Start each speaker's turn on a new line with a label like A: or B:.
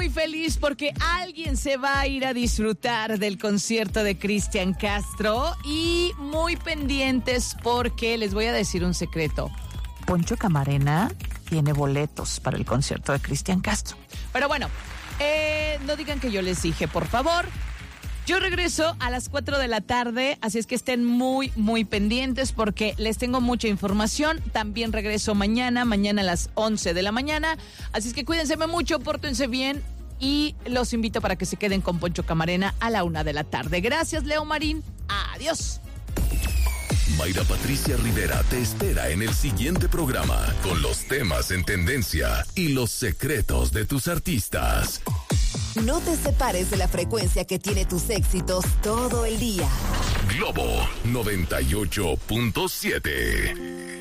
A: muy feliz porque alguien se va a ir a disfrutar del concierto de Cristian Castro y muy pendientes porque les voy a decir un secreto. Poncho Camarena tiene boletos para el concierto de Cristian Castro. Pero bueno, no digan que yo les dije, por favor. Yo regreso a las 4 de la tarde, así es que estén muy, muy pendientes porque les tengo mucha información. También regreso mañana a las 11 de la mañana. Así es que cuídense mucho, pórtense bien y los invito para que se queden con Poncho Camarena a la 1 de la tarde. Gracias, Leo Marín. Adiós.
B: Mayra Patricia Rivera te espera en el siguiente programa con los temas en tendencia y los secretos de tus artistas.
C: No te separes de la frecuencia que tiene tus éxitos todo el día.
B: Globo 98.7.